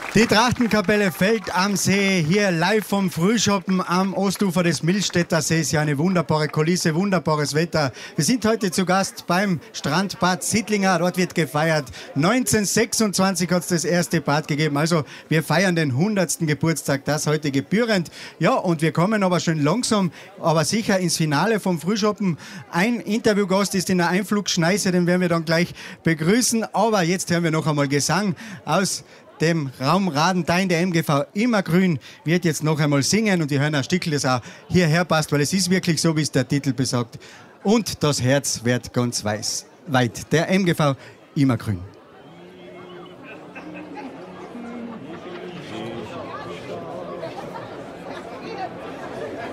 Die Trachtenkapelle Feld am See, hier live vom Frühschoppen am Ostufer des Millstätter Sees. Ja, eine wunderbare Kulisse, wunderbares Wetter. Wir sind heute zu Gast beim Strandbad Sittlinger. Dort wird gefeiert. 1926 hat es das erste Bad gegeben. Also wir feiern den 100. Geburtstag, das heute gebührend. Ja, und wir kommen aber schon langsam, aber sicher ins Finale vom Frühschoppen. Ein Interviewgast ist in der Einflugschneise, den werden wir dann gleich begrüßen. Aber jetzt hören wir noch einmal Gesang aus dem Raum Radenthein. Der MGV Immergrün wird jetzt noch einmal singen und wir hören ein Stückchen, das auch hierher passt, weil es ist wirklich so, wie es der Titel besagt. Und das Herz wird ganz weit. Der MGV Immergrün.